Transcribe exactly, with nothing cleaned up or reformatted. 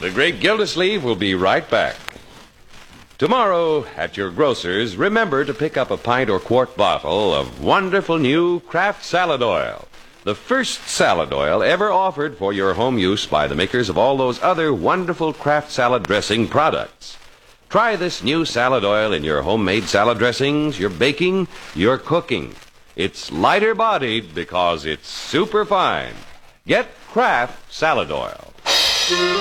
The Great Gildersleeve will be right back. Tomorrow at your grocer's, remember to pick up a pint or quart bottle of wonderful new Kraft Salad Oil. The first salad oil ever offered for your home use by the makers of all those other wonderful Kraft salad dressing products. Try this new salad oil in your homemade salad dressings, your baking, your cooking. It's lighter bodied because it's super fine. Get Kraft Salad Oil.